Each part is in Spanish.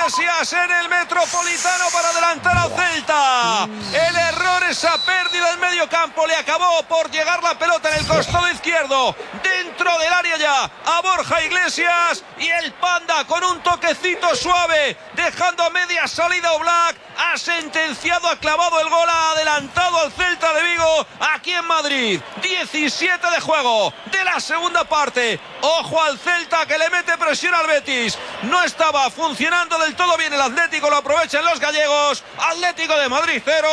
Iglesias en el Metropolitano para adelantar al Celta. El error, esa pérdida en medio campo, le acabó por llegar la pelota en el costado izquierdo, dentro del área ya, a Borja Iglesias, y el Panda con un toquecito suave, dejando a media salida Oblak, ha sentenciado, ha clavado el gol, ha adelantado al Celta de Vigo aquí en Madrid. 17 de juego de la segunda parte. Ojo al Celta que le mete presión al Betis. No estaba funcionando del todo bien el Atlético, lo aprovechan los gallegos. Atlético de Madrid 0,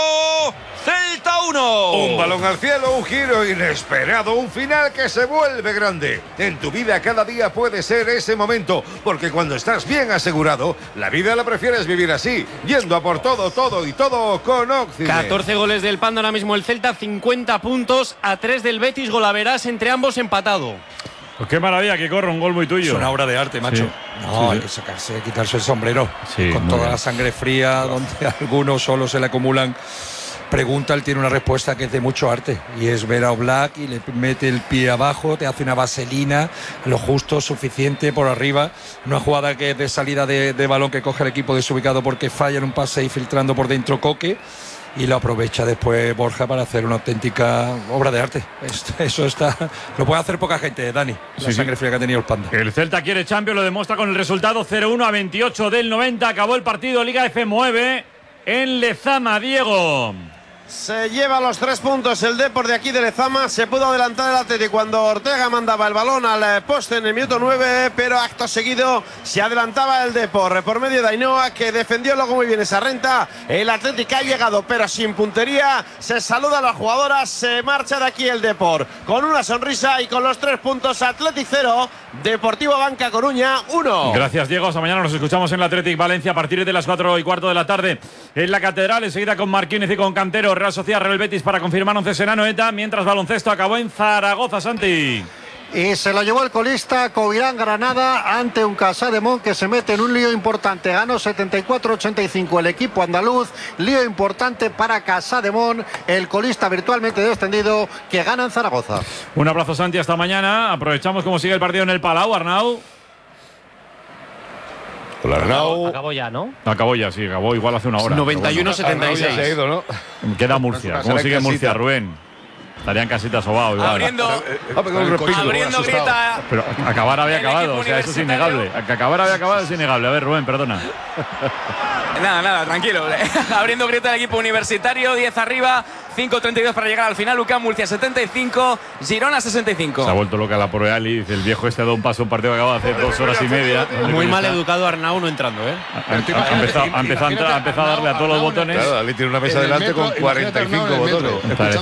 Celta 1. Un balón al cielo, un giro inesperado, un final que se vuelve grande. En tu vida cada día puede ser ese momento, porque cuando estás bien asegurado, la vida la prefieres vivir así, yendo a por todo con Oxide. 14 goles del Panda ahora mismo el Celta, 50 puntos a 3 del Betis, golaveras entre ambos empatado. Pues qué maravilla que corra, un gol muy tuyo. Es una obra de arte, macho. Sí. No, Sí. hay que sacarse, quitarse el sombrero. Sí, con toda la sangre fría, donde algunos solo se le acumulan. Pregunta, él tiene una respuesta que es de mucho arte, y es ver a Oblak y le mete el pie abajo, te hace una vaselina, lo justo, suficiente por arriba. Una jugada que es de salida de balón que coge el equipo desubicado porque falla en un pase y filtrando por dentro Coque, y lo aprovecha después Borja para hacer una auténtica obra de arte. Eso está, lo puede hacer poca gente, Dani, la sangre fría que ha tenido el Panda. El Celta quiere Champions, lo demuestra con el resultado 0-1 a 28 del 90. Acabó el partido, Liga F9 en Lezama, Diego. Se lleva los 3 puntos el Depor de aquí de Lezama. Se pudo adelantar el Atleti cuando Ortega mandaba el balón al poste en el minuto 9, pero acto seguido se adelantaba el Depor por medio de Ainhoa, que defendió luego muy bien esa renta. El Atleti ha llegado pero sin puntería. Se saluda a las jugadoras, se marcha de aquí el Depor con una sonrisa y con los 3 puntos. Atleti 0, Deportivo Banca Coruña 1. Gracias, Diego. Hasta mañana. Nos escuchamos en la Athletic Valencia a partir de las 4:15 de la tarde en la Catedral. Enseguida con Marquínez y con Cantero. Real Sociedad, Real Betis para confirmar 11 en Anoeta. Mientras baloncesto acabó en Zaragoza, Santi. Y se lo llevó el colista Covirán Granada ante un Casademont que se mete en un lío importante. Ganó 74-85 el equipo andaluz. Lío importante para Casademont, el colista virtualmente descendido que gana en Zaragoza. Un abrazo, Santi. Hasta mañana. Aprovechamos cómo sigue el partido en el Palau, Arnau. Hola, Arnau. Acabó ya, ¿no? Acabó ya, sí, acabó igual hace una hora. 91-76. Se ha ido, ¿no? Queda Murcia. ¿Cómo sigue Murcia, Rubén? Estaría en casita sobao igual. Abriendo grieta. Pero acabar había El acabado, equipo o sea, eso es universitario. innegable. Que acabar había acabado es innegable. A ver, Rubén, perdona. Nada, tranquilo. Abriendo grieta el equipo universitario, 10 arriba, 5:32 para llegar al final. UCAM Murcia 75, Girona 65. Se ha vuelto loca la Proreali. Dice, el viejo este ha dado un paso a un partido que acaba hace 2 horas y media. Muy mal educado Arnau no entrando, ¿eh? Ha empezado a darle a todos los botones. Claro, Ali tiene una mesa delante con 45 botones.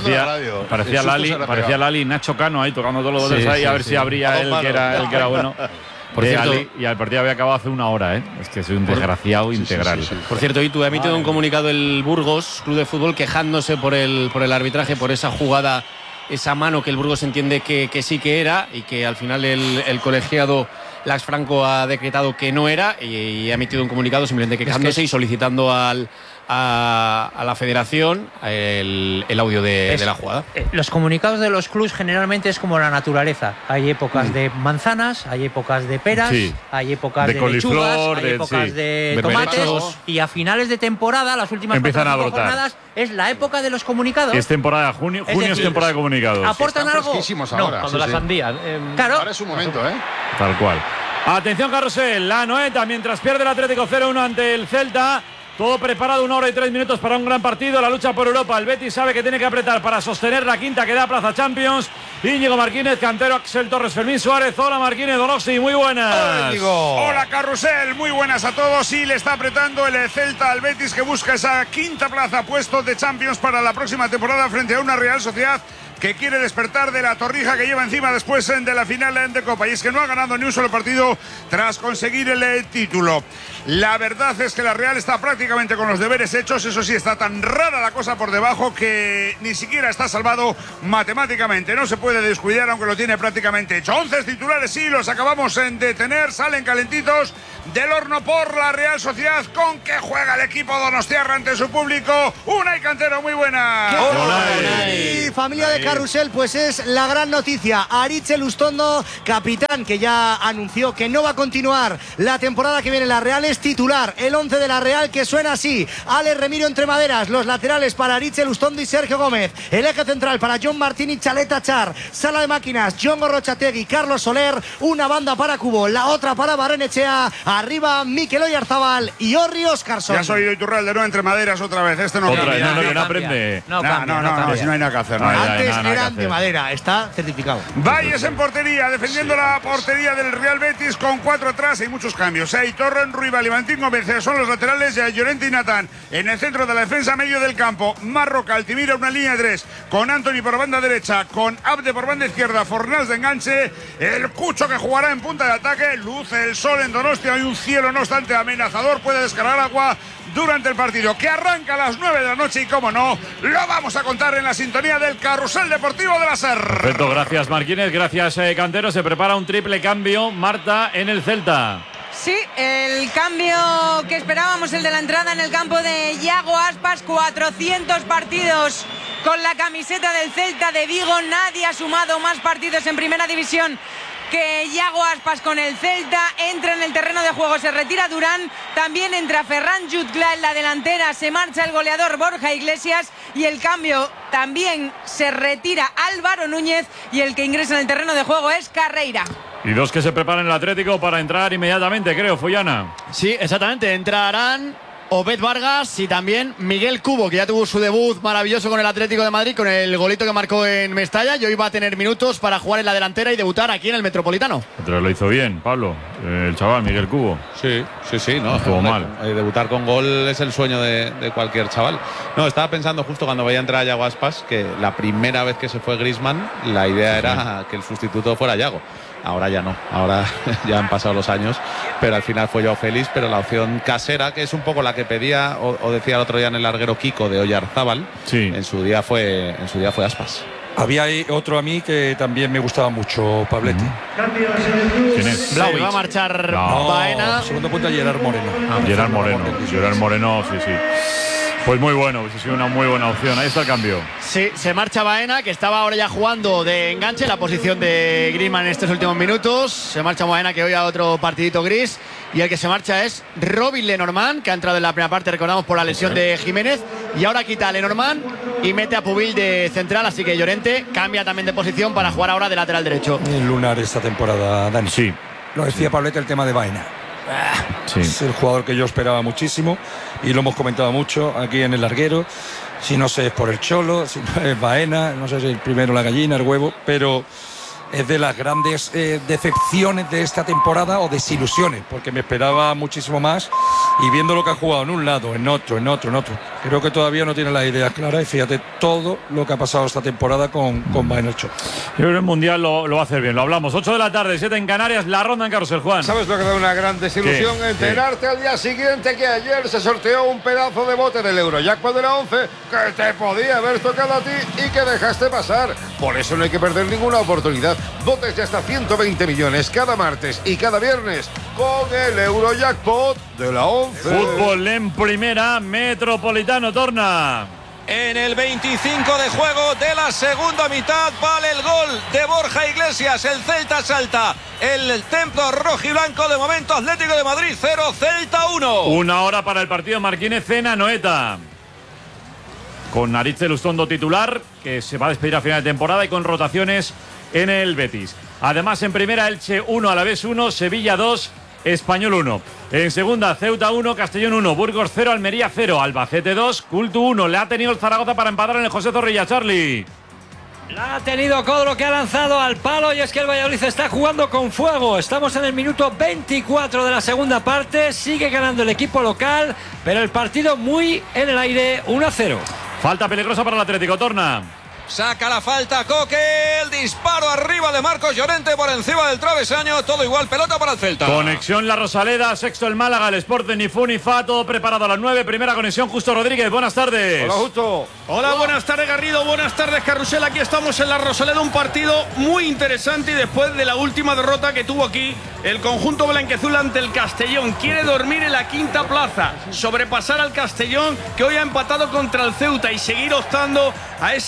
Parecía Lali Nacho Cano ahí tocando todos los botones ahí a ver si abría el que era bueno. Por cierto, Ali, y el partido había acabado hace una hora, ¿eh? Es que soy un desgraciado integral. Por cierto, y tú ha emitido un comunicado el Burgos Club de Fútbol quejándose por el arbitraje, por esa jugada, esa mano que el Burgos entiende que sí que era y que al final el colegiado Lax Franco ha decretado que no era, y ha emitido un comunicado simplemente quejándose y solicitando a la federación el audio de la jugada. Los comunicados de los clubs generalmente es como la naturaleza. Hay épocas de manzanas, hay épocas de peras, hay épocas de lechugas, hay épocas de tomates, y a finales de temporada, las últimas empiezan a 4 brotar. jornadas, es la época de los comunicados. Es temporada, junio es temporada de comunicados. ¿Aportan algo? No, cuando la sandía. Claro. Ahora es su momento, ¿eh? Tal cual. Atención, Carrusel, la Noeta, mientras pierde el Atlético 0-1 ante el Celta. Todo preparado, 1 hora y 3 minutos para un gran partido. La lucha por Europa. El Betis sabe que tiene que apretar para sostener la quinta que da plaza Champions. Íñigo Marquínez, Cantero, Axel Torres, Fermín Suárez. Hola Marquínez, Donoxi, muy buenas. Hola Carrusel, muy buenas a todos. Y le está apretando el Celta al Betis, que busca esa quinta plaza, puesto de Champions para la próxima temporada frente a una Real Sociedad que quiere despertar de la torrija que lleva encima después de la final de Copa. Y es que no ha ganado ni un solo partido tras conseguir el título. La verdad es que la Real está prácticamente con los deberes hechos. Eso sí, está tan rara la cosa por debajo que ni siquiera está salvado matemáticamente. No se puede descuidar, aunque lo tiene prácticamente hecho. 11 titulares, sí, los acabamos de tener. Salen calentitos del horno por la Real Sociedad. ¿Con qué juega el equipo donostiarra ante su público? Unai Cantero, muy buena. Familia de Carrusel, pues es la gran noticia. Aritz Elustondo, capitán, que ya anunció que no va a continuar la temporada que viene en la Real, es titular. El 11 de la Real, que suena así: Alex Remiro entre maderas, los laterales para Aritz Elustondo y Sergio Gómez, el eje central para John Martín y Chaleta Char, sala de máquinas John Gorrochategui, Carlos Soler, una banda para Cubo, la otra para Barrenechea, arriba Mikel Oyarzábal y Orri Óscarson. Ya has oído Iturralde, ¿no? Entre maderas otra vez. Este no cambia. No aprende. No, si no hay nada que hacer. Antes eran de madera, está certificado. Valles en portería, defendiendo la portería del Real Betis con 4 atrás. Hay muchos cambios. Torren, Ruibal y Valentín Gómez son los laterales, Llorente y Natán. En el centro de la defensa, medio del campo, Marroca, Altimira, una línea de 3, con Anthony por banda derecha, con Abde por banda izquierda, Fornals de enganche, el Cucho que jugará en punta de ataque. Luce el sol en Donostia, hay un cielo no obstante amenazador, puede descargar agua durante el partido, que arranca a las 9 de la noche y, como no, lo vamos a contar en la sintonía del Carrusel Deportivo de la SER. Perfecto, gracias Marquínez, gracias Cantero. Se prepara un triple cambio, Marta, en el Celta. Sí, el cambio que esperábamos, el de la entrada en el campo de Iago Aspas. 400 partidos con la camiseta del Celta de Vigo. Nadie ha sumado más partidos en primera división que Iago Aspas con el Celta. Entra en el terreno de juego, se retira Durán, también entra Ferran Jutgla en la delantera, se marcha el goleador Borja Iglesias, y el cambio también se retira Álvaro Núñez, y el que ingresa en el terreno de juego es Carreira. Y dos que se preparan el Atlético para entrar inmediatamente, creo, Follana. Sí, exactamente, entrarán Obed Vargas y también Miguel Cubo, que ya tuvo su debut maravilloso con el Atlético de Madrid, con el golito que marcó en Mestalla, y hoy va a tener minutos para jugar en la delantera y debutar aquí en el Metropolitano. Pero lo hizo bien, Pablo, el chaval Miguel Cubo. Sí, no estuvo mal. Debutar con gol es el sueño de cualquier chaval. No, estaba pensando justo cuando vaya a entrar a Iago Aspas que la primera vez que se fue Griezmann, la idea era que el sustituto fuera Iago. Ahora ya no, ahora ya han pasado los años, pero al final fue Joao Félix, pero la opción casera, que es un poco la que pedía o decía el otro día en el larguero Kiko de Oyarzábal, en su día fue Aspas. Había otro a mí que también me gustaba mucho, Pabletti. ¿Quién es? Va a marchar Baena. Segundo punto, Gerard Moreno. Gerard Moreno, sí. Pues muy bueno, ha sido una muy buena opción. Ahí está el cambio. Sí, se marcha Baena, que estaba ahora ya jugando de enganche en la posición de Griezmann en estos últimos minutos. Se marcha Baena, que hoy a otro partidito gris. Y el que se marcha es Robin Lenormand, que ha entrado en la primera parte, recordamos, por la lesión de Jiménez. Y ahora quita a Lenormand y mete a Pubil de central. Así que Llorente cambia también de posición para jugar ahora de lateral derecho. El lunar esta temporada, Dani. Sí. Lo decía Pablete, el tema de Baena. Es el jugador que yo esperaba muchísimo y lo hemos comentado mucho aquí en el larguero. Si no sé, es por el Cholo, si no es Baena, no sé si es primero la gallina, el huevo, pero es de las grandes decepciones de esta temporada, o desilusiones, porque me esperaba muchísimo más, y viendo lo que ha jugado en un lado, en otro, creo que todavía no tiene las ideas claras, y fíjate todo lo que ha pasado esta temporada con Baena el Cholo. Yo creo que el Mundial lo va a hacer bien, lo hablamos. 8 de la tarde, 7 en Canarias, la ronda en Carrusel, Juan. ¿Sabes lo que da una gran desilusión? Enterarte al día siguiente que ayer se sorteó un pedazo de bote del Eurojackpot de la 11 que te podía haber tocado a ti y que dejaste pasar. Por eso no hay que perder ninguna oportunidad. Botes de hasta 120 millones cada martes y cada viernes con el Eurojackpot de la 11. Fútbol en primera, Metropolitano torna. En el 25 de juego de la segunda mitad vale el gol de Borja Iglesias. El Celta salta el templo rojiblanco. De momento Atlético de Madrid 0, Celta 1. Una hora para el partido Marquínez Cena Noeta. Con Aritz Elustondo titular, que se va a despedir a final de temporada, y con rotaciones en el Betis. Además, en primera, Elche 1, Alavés 1, Sevilla 2, Español 1. En segunda, Ceuta 1, Castellón 1, Burgos 0, Almería 0, Albacete 2, Cultu 1. Le ha tenido el Zaragoza para empatar en el José Zorrilla, Charlie. La ha tenido Codro, que ha lanzado al palo, y es que el Valladolid está jugando con fuego. Estamos en el minuto 24 de la segunda parte. Sigue ganando el equipo local, pero el partido muy en el aire, 1-0. Falta peligrosa para el Atlético, torna. Saca la falta Coque, el disparo arriba de Marcos Llorente por encima del travesaño, todo igual, pelota para el Celta. Conexión La Rosaleda, sexto el Málaga, el Sporting ni fu ni fa, todo preparado a las 9, primera conexión, Justo Rodríguez, buenas tardes. Hola, Justo. Hola, buenas tardes, Garrido, buenas tardes, Carrusel. Aquí estamos en La Rosaleda, un partido muy interesante, y después de la última derrota que tuvo aquí el conjunto blanquiazul ante el Castellón. Quiere dormir en la quinta plaza, sobrepasar al Castellón, que hoy ha empatado contra el Ceuta, y seguir optando a ese ascenso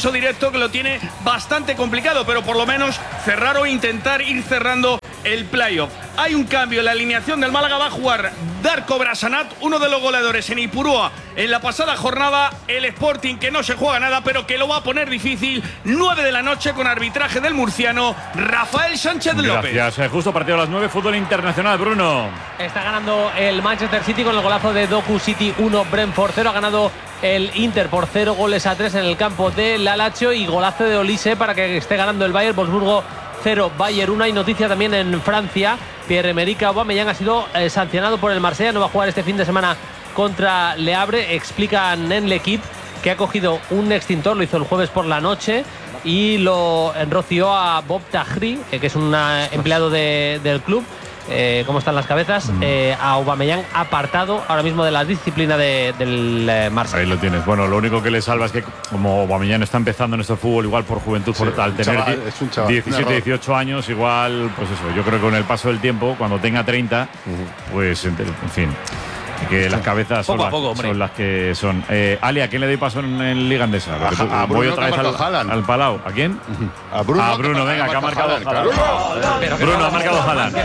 acceso directo que lo tiene bastante complicado, pero por lo menos cerrar o intentar ir cerrando el playoff. Hay un cambio en la alineación del Málaga, va a jugar Darko Brasanat, uno de los goleadores en Ipurúa en la pasada jornada, el Sporting que no se juega nada pero que lo va a poner difícil, 9 de la noche con arbitraje del murciano Rafael Sánchez López. Gracias, justo partido a las 9, fútbol internacional, Bruno. Está ganando el Manchester City con el golazo de Doku City 1, Brentford 0, ha ganado el Inter por 0-3 en el campo de la Lazio y golazo de Olise para que esté ganando el Bayern, Wolfsburgo 0, Bayern 1. Hay noticia también en Francia. Pierre-Emerick Aubameyang ha sido sancionado por el Marsella. No va a jugar este fin de semana contra Le Havre. Explican en L'Equipe que ha cogido un extintor, lo hizo el jueves por la noche y lo enroció a Bob Tahri, que es un empleado del club. ¿Cómo están las cabezas? A Aubameyang apartado ahora mismo de la disciplina del Marsella. Ahí lo tienes. Bueno, lo único que le salva es que como Aubameyang está empezando en este fútbol igual por juventud, sí, al tener 17, 18 años, igual, pues eso, yo creo que con el paso del tiempo, cuando tenga 30, pues en fin, que las cabezas son las que son. Ali, ¿a quién le doy paso en Liga Andesa? A Bruno, voy otra vez al Palau. ¿A quién? A Bruno, venga, que ha marcado Haaland. Bruno ha marcado Haaland.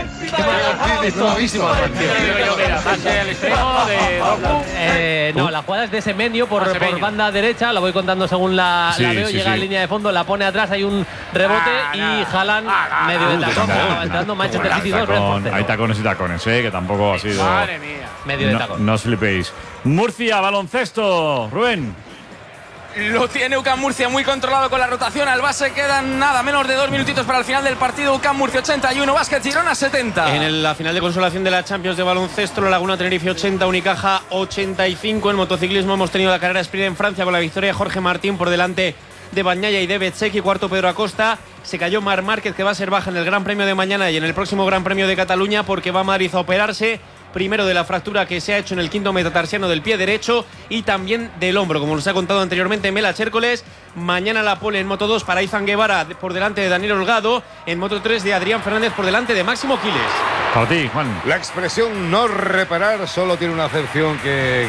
No, la jugada es de Semenyo por banda derecha, la voy contando según la veo, llega a línea de fondo, la pone atrás, hay un rebote y Haaland medio de tacón, entrando Manchester City 2, hay tacones y tacones, que tampoco ha sido. Madre mía. Medio de tacón. No os flipéis. Murcia, baloncesto, Rubén. Lo tiene UCAM Murcia muy controlado con la rotación. Al base quedan nada menos de 2 minutitos para el final del partido. UCAM Murcia 81, Básquet Girona 70. En la final de consolación de la Champions de baloncesto, la Laguna Tenerife 80, Unicaja 85. En motociclismo hemos tenido la carrera sprint en Francia con la victoria de Jorge Martín por delante de Bagnaia y de Bezzecchi. Cuarto Pedro Acosta. Se cayó Marc Márquez, que va a ser baja en el Gran Premio de mañana y en el próximo Gran Premio de Cataluña, porque va a Madrid a operarse. Primero de la fractura que se ha hecho en el quinto metatarsiano del pie derecho y también del hombro, como nos ha contado anteriormente Mela Chércoles. Mañana la pole en Moto 2 para Izan Guevara por delante de Daniel Holgado, en Moto 3 de Adrián Fernández por delante de Máximo Quiles. Para ti, Juan. La expresión no reparar solo tiene una acepción que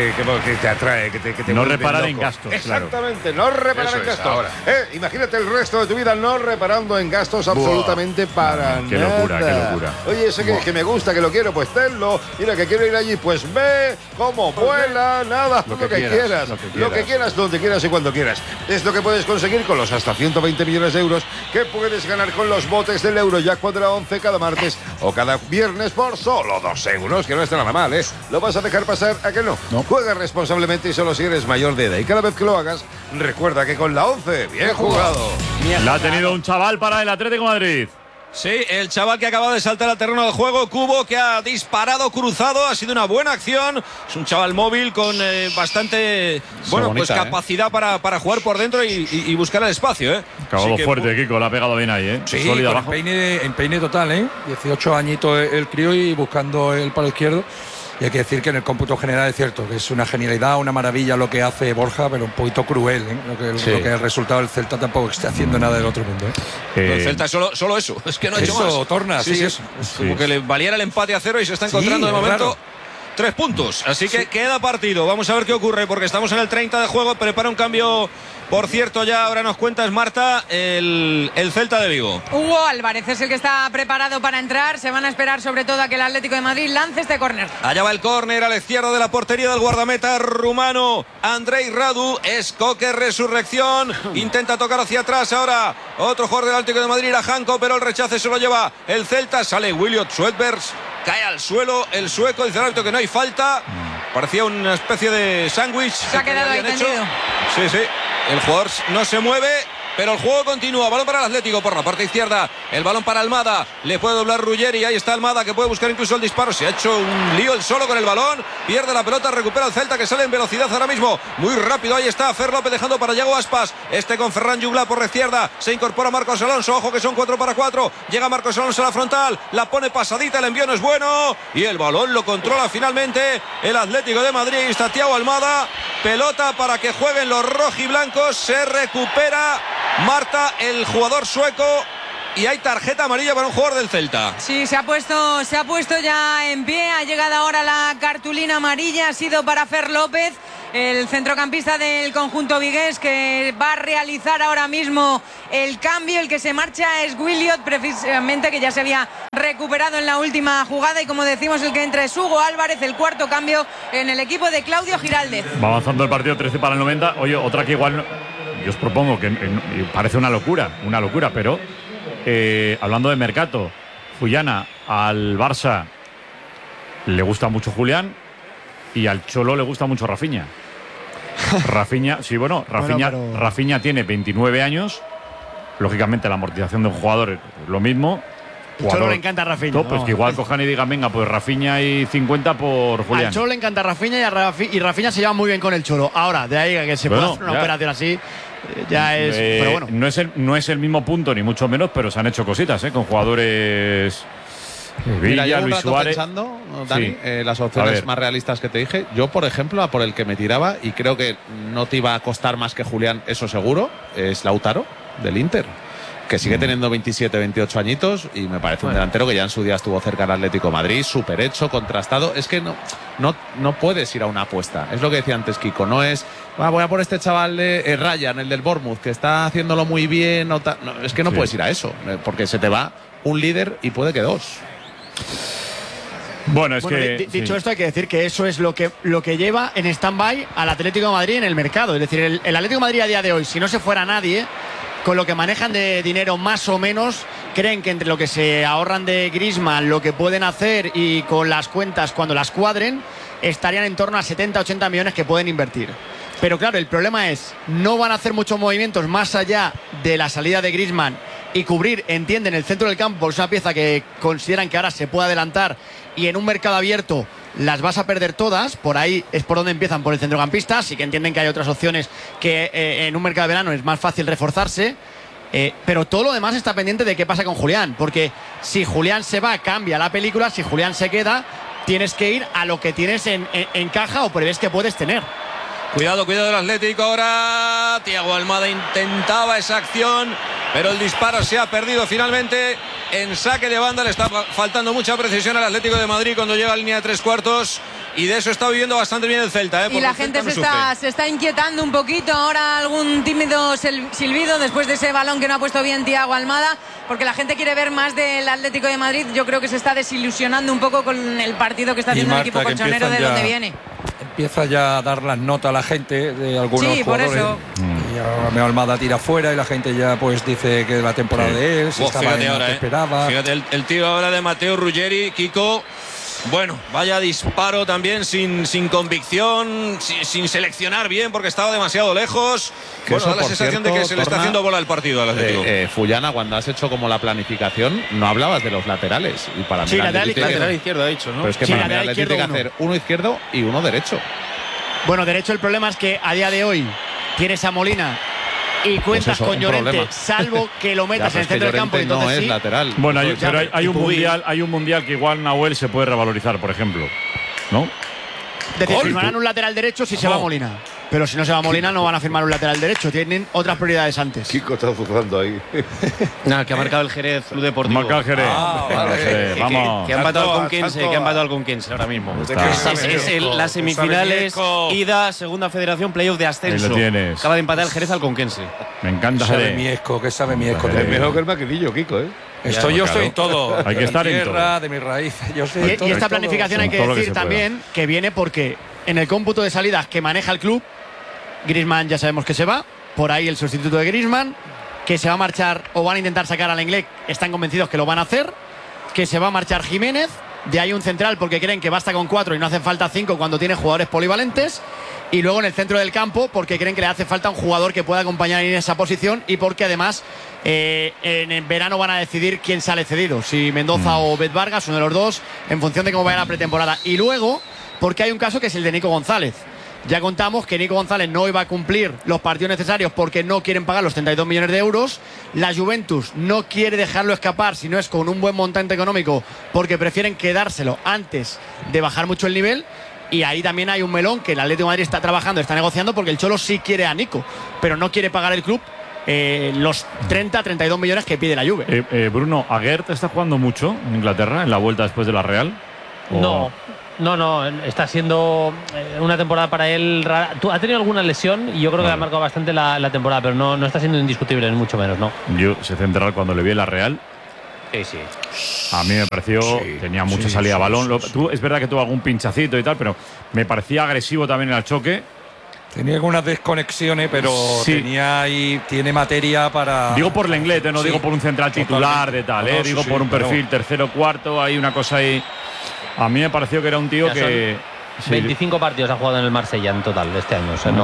te atrae, que te no vuelve reparar loco. en gastos. Exactamente, claro. No reparar Eso en es, gastos. ahora. Imagínate el resto de tu vida no reparando en gastos absolutamente para qué nada. Locura, qué locura. Oye, ese que me gusta, que lo quiero, pues tenlo. Mira, que quiero ir allí, pues ve cómo vuela, nada, lo que quieras. Lo que quieras, donde quieras y cuando quieras. Es lo que puedes conseguir con los hasta 120 millones de euros que puedes ganar con los botes del Eurojackpot de la 11 cada martes o cada viernes por solo 2 euros, que no está nada mal, ¿eh? ¿Lo vas a dejar pasar? ¿A que no? Juega responsablemente y solo si eres mayor de edad. Y cada vez que lo hagas, recuerda que con la 11, bien jugado. La ha tenido un chaval para el Atlético de Madrid. Sí, el chaval que acaba de saltar al terreno de juego, Cubo, que ha disparado cruzado, ha sido una buena acción. Es un chaval móvil con bastante capacidad para jugar por dentro y buscar el espacio. Acabado fuerte, Kiko, la ha pegado bien ahí. Sí, sólida con abajo. empeine total, 18 añitos el crío y buscando el palo izquierdo. Y hay que decir que en el cómputo general es cierto que es una genialidad, una maravilla lo que hace Borja, pero un poquito cruel, lo que es el resultado del Celta tampoco está haciendo nada del otro mundo. El Celta solo eso, es que no ha hecho más. Eso, Torna, eso. Como que le valiera el empate a 0 y se está encontrando de momento raro. 3 puntos. Así que queda partido. Vamos a ver qué ocurre, porque estamos en el 30 de juego. Prepara un cambio, por cierto, ya ahora nos cuentas, Marta, el Celta de Vigo. Hugo Álvarez es el que está preparado para entrar. Se van a esperar sobre todo a que el Atlético de Madrid lance este córner. Allá va el córner a la izquierda de la portería del guardameta rumano Andrei Radu. Es Coque Resurrección. Intenta tocar hacia atrás ahora. Otro jugador del Atlético de Madrid, a Janko, pero el rechace se lo lleva el Celta. Sale Williot Swedbergs. Cae al suelo el sueco. Dice el árbitro que no hay falta. Parecía una especie de sándwich. Se ha quedado ahí tendido. Sí. El jugador no se mueve, pero el juego continúa. Balón para el Atlético por la parte izquierda. El balón para Almada. Le puede doblar Ruggeri. Ahí está Almada, que puede buscar incluso el disparo. Se ha hecho un lío el solo con el balón. Pierde la pelota. Recupera el Celta, que sale en velocidad ahora mismo. Muy rápido. Ahí está Fer López dejando para Yago Aspas. Este con Ferran Jugla por la izquierda. Se incorpora Marcos Alonso. Ojo que son 4 para 4. Llega Marcos Alonso a la frontal. La pone pasadita. El envío no es bueno. Y el balón lo controla finalmente el Atlético de Madrid. Ahí está Thiago Almada. Pelota para que jueguen los rojiblancos. Se recupera Marta, el jugador sueco. y hay tarjeta amarilla para un jugador del Celta. Sí, se ha puesto ya en pie. Ha llegado ahora la cartulina amarilla. Ha sido para Fer López, el centrocampista del conjunto vigués, que va a realizar ahora mismo el cambio. El que se marcha es Williot, precisamente, que ya se había recuperado en la última jugada. Y como decimos, el que entra es Hugo Álvarez, el cuarto cambio en el equipo de Claudio Giraldez. Va avanzando el partido, 13 para el 90. Oye, otra que igual yo os propongo, que parece una locura, pero hablando de mercado, Fullana, al Barça le gusta mucho Julián y al Cholo le gusta mucho Rafinha. Rafinha tiene 29 años. Lógicamente la amortización de un jugador es lo mismo. Cholo le encanta a Rafinha. Pues que igual cojan y digan, venga, pues Rafinha y 50 por Julián. Al Cholo le encanta a Rafinha y Rafinha se lleva muy bien con el Cholo. Ahora, de ahí a que se pueda hacer una operación así, ya es. Pero bueno. No es el mismo punto, ni mucho menos, pero se han hecho cositas, con jugadores. Mira, Villa, yo Luis Suárez. Pensando, Dani, las opciones más realistas que te dije. Yo, por ejemplo, a por el que me tiraba, y creo que no te iba a costar más que Julián, eso seguro, es Lautaro, del Inter, que sigue teniendo 27, 28 añitos, y me parece un delantero que ya en su día estuvo cerca del Atlético de Madrid, súper hecho, contrastado. Es que no puedes ir a una apuesta. Es lo que decía antes Kiko, no es voy a por este chaval de Ryan, el del Bournemouth, que está haciéndolo muy bien. Es que no puedes ir a eso, porque se te va un líder y puede que dos. Bueno, dicho esto, hay que decir que eso es lo que lleva en stand-by al Atlético de Madrid en el mercado. Es decir, el Atlético de Madrid a día de hoy, si no se fuera nadie, con lo que manejan de dinero más o menos, creen que entre lo que se ahorran de Griezmann, lo que pueden hacer y con las cuentas cuando las cuadren, estarían en torno a 70-80 millones que pueden invertir. Pero claro, el problema es, no van a hacer muchos movimientos más allá de la salida de Griezmann y cubrir, entienden, el centro del campo, es una pieza que consideran que ahora se puede adelantar, y en un mercado abierto las vas a perder todas. Por ahí es por donde empiezan, por el centrocampista. Sí que entienden que hay otras opciones, que en un mercado de verano es más fácil reforzarse, pero todo lo demás está pendiente de qué pasa con Julián, porque si Julián se va, cambia la película. Si Julián se queda, tienes que ir a lo que tienes en caja o prevés que puedes tener. Cuidado el Atlético ahora. Thiago Almada intentaba esa acción, pero el disparo se ha perdido finalmente. En saque de banda le está faltando mucha precisión al Atlético de Madrid cuando llega a línea de 3/4. Y de eso está viviendo bastante bien el Celta. Y la gente se está inquietando un poquito. Ahora algún tímido silbido después de ese balón que no ha puesto bien Thiago Almada, porque la gente quiere ver más del Atlético de Madrid. Yo creo que se está desilusionando un poco con el partido que está haciendo el equipo colchonero de donde viene. Empieza ya a dar las notas a la gente de algunos jugadores. Por eso. Y ahora Almada tira fuera y la gente ya pues dice que la temporada de él se estaba en lo que esperaba. Fíjate el tiro ahora de Matteo Ruggeri, Kiko. Bueno, vaya disparo también sin convicción, sin seleccionar bien, porque estaba demasiado lejos. Que bueno, da la sensación de que se le está haciendo bola al partido al Atlético. Fullana, cuando has hecho como la planificación, no hablabas de los laterales. Y para mí lateral izquierdo ha dicho, ¿no? Pero es que para mí el Atlético tiene que hacer uno izquierdo y uno derecho. Bueno, derecho, el problema es que a día de hoy tienes a Molina y cuentas con Llorente, salvo que lo metas en el centro del campo. Entonces no es lateral. Bueno, hay un mundial que igual Nahuel se puede revalorizar, por ejemplo, ¿no? Decir, firmarán un lateral derecho si se va Molina. Pero si no se va Molina, no van a firmar un lateral derecho. Tienen otras prioridades antes. Kiko está jugando ahí. Nada, que ha marcado el Jerez Club Deportivo. Marca el Jerez. Vale. Vamos. Que ha empatado al Conquense ahora mismo. Es las semifinales, ida, segunda federación, playoff de ascenso. Ahí lo tienes. Acaba de empatar el Jerez al Conquense. Me encanta Jerez. Que sabe Miesco. Es mejor que el maquinillo, Kiko, Yo soy todo. Hay que estar en tierra, de mis raíces. Y esta planificación hay que decir también que viene porque en el cómputo de salidas que maneja el club, Griezmann ya sabemos que se va, por ahí el sustituto de Griezmann, que se va a marchar o van a intentar sacar al Lenglet, están convencidos que lo van a hacer, que se va a marchar Jiménez, de ahí un central porque creen que basta con 4 y no hacen falta 5 cuando tiene jugadores polivalentes, y luego en el centro del campo porque creen que le hace falta un jugador que pueda acompañar en esa posición, y porque además en el verano van a decidir quién sale cedido, si Mendoza o Bet Vargas, uno de los dos, en función de cómo vaya la pretemporada. Y luego porque hay un caso que es el de Nico González. Ya contamos que Nico González no iba a cumplir los partidos necesarios porque no quieren pagar los 32 millones de euros. La Juventus no quiere dejarlo escapar si no es con un buen montante económico, porque prefieren quedárselo antes de bajar mucho el nivel. Y ahí también hay un melón que el Atlético de Madrid está trabajando, está negociando, porque el Cholo sí quiere a Nico, pero no quiere pagar el club los 30-32 millones que pide la Juve. Bruno, ¿Aguert está jugando mucho en Inglaterra en la vuelta después de la Real? No, está siendo una temporada para él rara. Ha tenido alguna lesión y yo creo que le ha marcado bastante la temporada, pero no está siendo indiscutible, ni mucho menos, ¿no? Yo, central cuando le vi en la Real. Sí. A mí me pareció, tenía mucha salida a balón. Es verdad que tuvo algún pinchacito y tal, pero me parecía agresivo también en el choque. Tenía algunas desconexiones, pero tiene materia para. Digo por el inglés, no digo por un central titular de tal, digo por un perfil tercero, cuarto, hay una cosa ahí. A mí me pareció que era un tío que. 25 partidos ha jugado en el Marsella en total este año, o sea,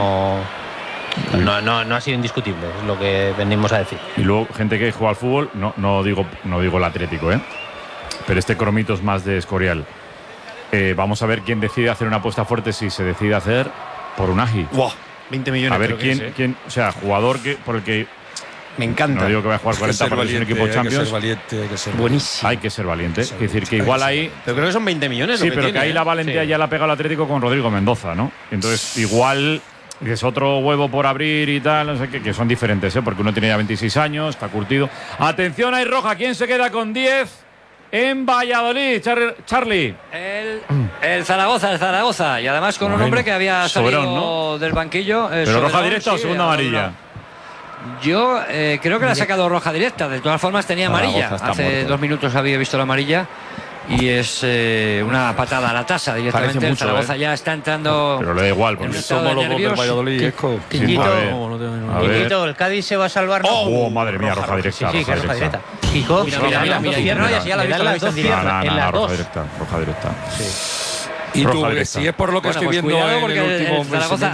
no ha sido indiscutible, es lo que venimos a decir. Y luego, gente que juega al fútbol, no digo el Atlético, pero este cromito es más de Escorial. Vamos a ver quién decide hacer una apuesta fuerte, si se decide hacer por Unai. ¡Wow! 20 millones. A ver quién, o sea, jugador por el que. Me encanta. No digo que vaya a jugar 40 partidos en un equipo Champions. Hay que ser valiente, hay que ser buenísimo. Hay que ser valiente. Es decir, que igual ahí. Pero creo que son 20 millones. Sí, pero que ahí la valentía ya la ha pegado el Atlético con Rodrigo Mendoza, ¿no? Entonces, igual que es otro huevo por abrir y tal, no sé qué, que son diferentes, porque uno tiene ya 26 años, está curtido. Atención, hay roja. ¿Quién se queda con 10 en Valladolid? Charlie. El Zaragoza. Y además con un hombre que había salido Soberón, ¿no? del banquillo. ¿Pero Soberón, roja directa o segunda amarilla? Yo creo que le ha sacado roja directa. De todas formas tenía amarilla. Hace 2 minutos había visto la amarilla. Y es una patada a la tasa directamente. El Zaragoza ya está entrando. Pero le da igual, porque somos los del Valladolid. Quintito, el Cádiz se va a salvar. Oh, madre mía, roja directa. Sí, roja directa. Kiko, mira, ya la he visto en las dos. Roja directa. Sí. Y tú, si es por lo que estoy viendo en el último Zaragoza,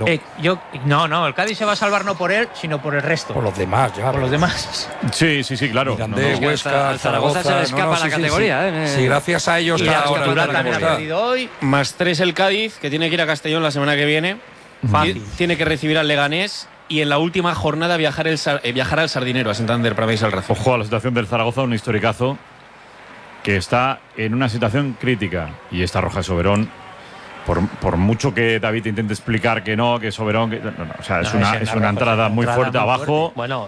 no, el Cádiz se va a salvar no por él, sino por el resto. Por los demás, por los demás. Sí, claro. Mirandés, Huesca, al Zaragoza se le escapa la categoría. Sí, gracias a ellos está ahora también ha perdido hoy. Más 3 el Cádiz, que tiene que ir a Castellón la semana que viene. Tiene que recibir al Leganés. Y en la última jornada viajar al Sardinero, a Santander, para veis al Razo. Ojo a la situación del Zaragoza, un historicazo que está en una situación crítica. Y esta roja de Soberón, por mucho que David intente explicar que Soberón. O sea, es una entrada muy fuerte abajo. Bueno,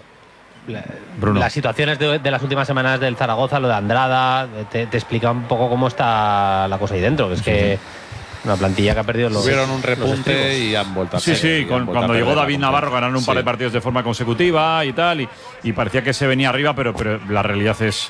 las situaciones de las últimas semanas del Zaragoza, lo de Andrada, te explica un poco cómo está la cosa ahí dentro. Que es que una plantilla que ha perdido tuvieron un repunte y han vuelto a perder. Cuando llegó David Navarro ganaron un par de partidos de forma consecutiva y tal. Y parecía que se venía arriba, pero la realidad es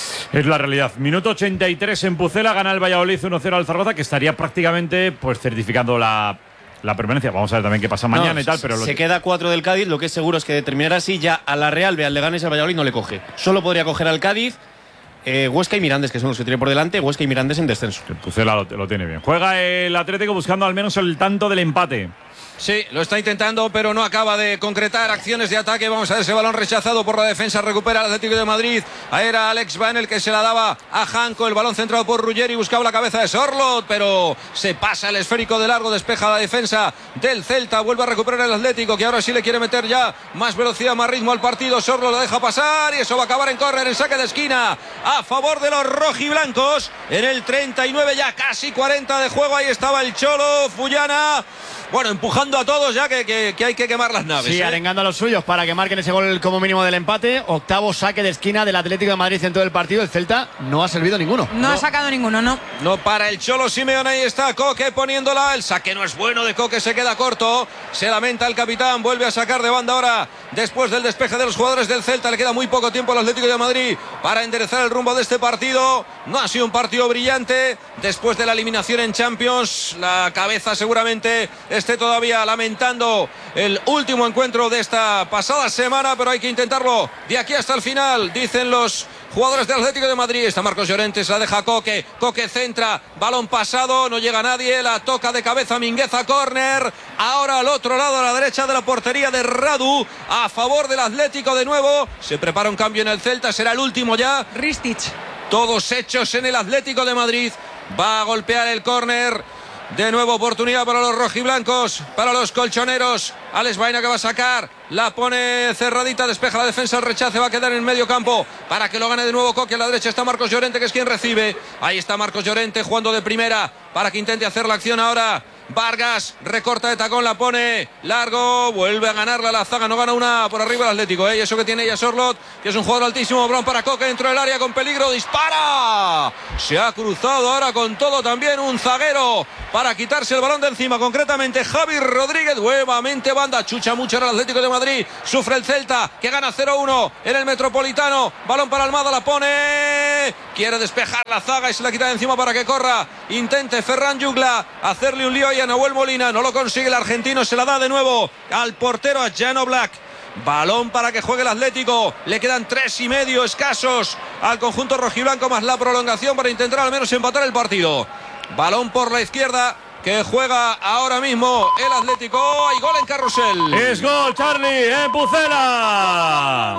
la realidad. Minuto 83 en Pucela, gana el Valladolid 1-0 al Zaragoza, que estaría prácticamente certificando la permanencia. Vamos a ver también qué pasa mañana y tal. Pero se queda 4 del Cádiz, lo que es seguro es que de terminar así, ya a la Real, al Leganés y al Valladolid no le coge. Solo podría coger al Cádiz, Huesca y Mirandés, que son los que tiene por delante. Huesca y Mirandés en descenso. El Pucela lo tiene bien. Juega el Atlético buscando al menos el tanto del empate. Sí, lo está intentando, pero no acaba de concretar acciones de ataque. Vamos a ver ese balón rechazado por la defensa. Recupera el Atlético de Madrid. Ahí era Alex Van el que se la daba a Janko. El balón centrado por Ruggeri. Buscaba la cabeza de Sorloth, pero se pasa el esférico de largo. Despeja la defensa del Celta. Vuelve a recuperar el Atlético, que ahora sí le quiere meter ya más velocidad, más ritmo al partido. Sorloth la deja pasar y eso va a acabar en córner, en saque de esquina a favor de los rojiblancos. En el 39, ya casi 40 de juego. Ahí estaba el Cholo Fullana. Bueno, empujando a todos ya que hay que quemar las naves. Sí, arengando a los suyos para que marquen ese gol como mínimo del empate. Octavo saque de esquina del Atlético de Madrid en todo el partido. El Celta no ha servido ninguno. No ha sacado ninguno, no. No para el Cholo Simeone. Ahí está Coque poniéndola. El saque no es bueno de Coque, se queda corto. Se lamenta el capitán. Vuelve a sacar de banda ahora después del despeje de los jugadores del Celta. Le queda muy poco tiempo al Atlético de Madrid para enderezar el rumbo de este partido. No ha sido un partido brillante. Después de la eliminación en Champions, la cabeza seguramente esté todavía lamentando el último encuentro de esta pasada semana, pero hay que intentarlo de aquí hasta el final, dicen los jugadores del Atlético de Madrid. Está Marcos Llorente, se la deja Coque. Coque centra, balón pasado, no llega nadie, la toca de cabeza Mingueza, córner. Ahora al otro lado, a la derecha de la portería de Radu, a favor del Atlético de nuevo. Se prepara un cambio en el Celta, será el último ya. Ristic. Todos hechos en el Atlético de Madrid. Va a golpear el córner. De nuevo oportunidad para los rojiblancos, para los colchoneros. Alex Baena que va a sacar, la pone cerradita, despeja la defensa, el rechace va a quedar en el medio campo para que lo gane de nuevo Coque. A la derecha está Marcos Llorente, que es quien recibe. Ahí está Marcos Llorente jugando de primera para que intente hacer la acción ahora Vargas recorta de tacón, la pone largo, vuelve a ganarla la zaga, no gana una por arriba el Atlético, y eso que tiene Yasorlot, que es un jugador altísimo. Balón para Coque dentro del área con peligro, dispara, se ha cruzado ahora con todo también un zaguero para quitarse el balón de encima, concretamente Javi Rodríguez. Nuevamente banda, chucha mucho ahora el Atlético de Madrid, sufre el Celta que gana 0-1 en el Metropolitano. Balón para Almada, la pone, quiere despejar la zaga y se la quita de encima para que corra, intente Ferran Jungla hacerle un lío a Nahuel Molina, no lo consigue el argentino, se la da de nuevo al portero, a Jan Oblak. Balón para que juegue el Atlético, le quedan 3,5 escasos al conjunto rojiblanco, más la prolongación para intentar al menos empatar el partido. Balón por la izquierda que juega ahora mismo el Atlético. Hay gol en Carrusel. Es gol, Charlie, en Pucela.